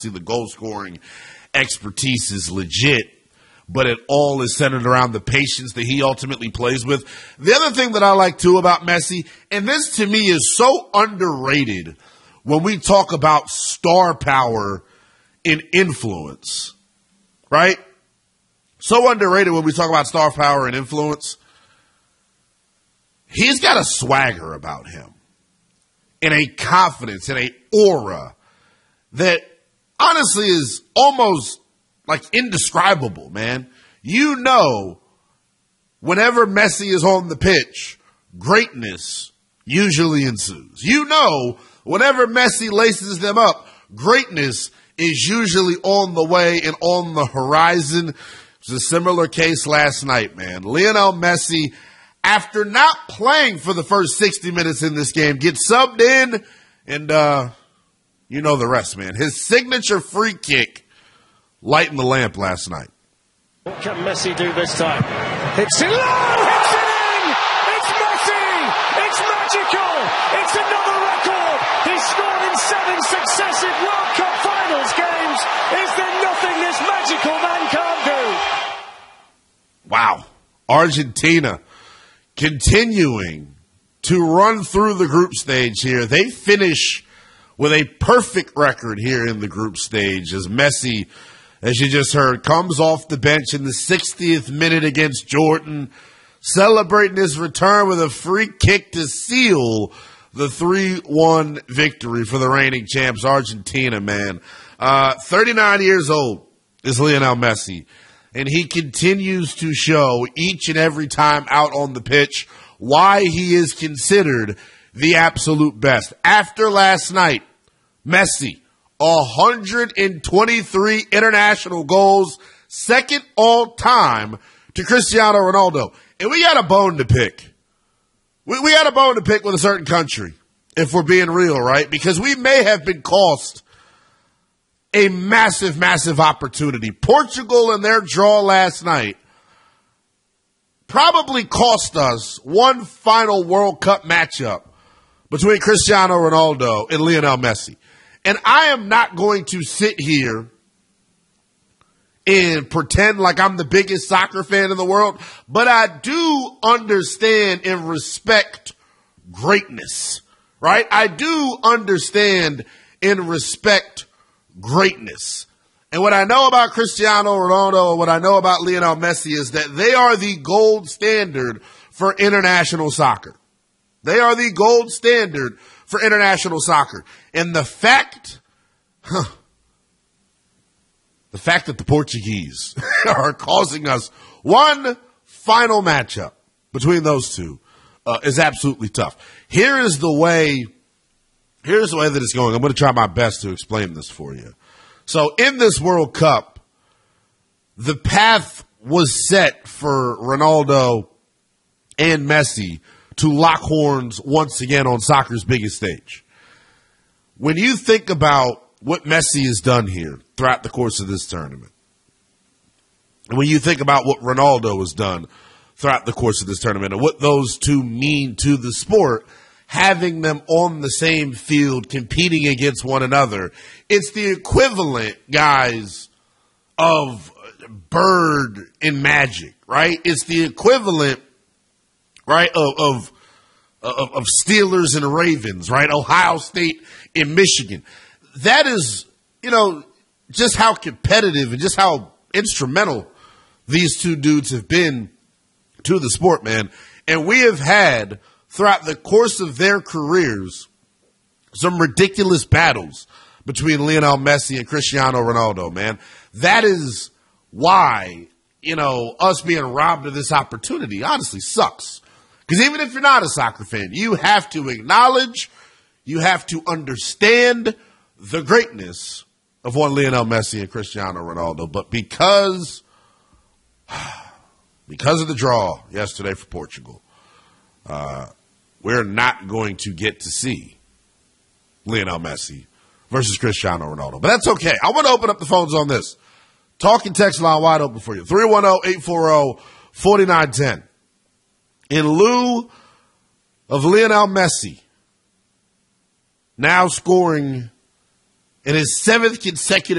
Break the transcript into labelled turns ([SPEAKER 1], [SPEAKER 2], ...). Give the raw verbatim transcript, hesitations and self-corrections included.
[SPEAKER 1] the goal scoring expertise is legit, but it all is centered around the patience that he ultimately plays with. The other thing that I like too about Messi, and this to me is so underrated when we talk about star power and influence, right? So underrated when we talk about star power and influence. He's got a swagger about him and a confidence and a aura that honestly is almost like indescribable, man. You know, whenever Messi is on the pitch, greatness usually ensues. You know, whenever Messi laces them up, greatness is usually on the way and on the horizon. It was a similar case last night, man. Lionel Messi, after not playing for the first sixty minutes in this game, gets subbed in, and uh, you know the rest, man. His signature free kick lightened the lamp last night.
[SPEAKER 2] What can Messi do this time? It's in low! It's in! It's Messi! It's magical! It's another record! He's scored in seven successive World Cup Finals games! Is there nothing this magical man can't do?
[SPEAKER 1] Wow. Argentina continuing to run through the group stage here. They finish with a perfect record here in the group stage as Messi, as you just heard, comes off the bench in the sixtieth minute against Jordan, celebrating his return with a free kick to seal the three one victory for the reigning champs, Argentina, man. Uh, thirty-nine years old is Lionel Messi, and he continues to show each and every time out on the pitch why he is considered the absolute best. After last night, Messi, one hundred twenty-three international goals, second all time to Cristiano Ronaldo. And we got a bone to pick. We, we got a bone to pick with a certain country, if we're being real, right? Because we may have been cost a massive, massive opportunity. Portugal and their draw last night probably cost us one final World Cup matchup between Cristiano Ronaldo and Lionel Messi. And I am not going to sit here and pretend like I'm the biggest soccer fan in the world, but I do understand and respect greatness, right? I do understand and respect greatness. And what I know about Cristiano Ronaldo and what I know about Lionel Messi is that they are the gold standard for international soccer. They are the gold standard for international soccer. And the fact, huh, the fact that the Portuguese are causing us one final matchup between those two uh, is absolutely tough. Here is the way, here's the way that it's going. I'm going to try my best to explain this for you. So in this World Cup, the path was set for Ronaldo and Messi to lock horns once again on soccer's biggest stage. When you think about what Messi has done here throughout the course of this tournament, and when you think about what Ronaldo has done throughout the course of this tournament and what those two mean to the sport, having them on the same field competing against one another, it's the equivalent, guys, of Bird and Magic, right? It's the equivalent, right, of, of, of, of Steelers and Ravens, right? Ohio State and Michigan. That is, you know, just how competitive and just how instrumental these two dudes have been to the sport, man. And we have had, throughout the course of their careers, some ridiculous battles between Lionel Messi and Cristiano Ronaldo, man. That is why, you know, us being robbed of this opportunity honestly sucks. Because even if you're not a soccer fan, you have to acknowledge, you have to understand the greatness of one Lionel Messi and Cristiano Ronaldo. But because, because of the draw yesterday for Portugal, uh, we're not going to get to see Lionel Messi versus Cristiano Ronaldo. But that's okay. I want to open up the phones on this. Talk and text line wide open for you. three one zero, eight four zero, four nine one zero. In lieu of Lionel Messi now scoring in his seventh consecutive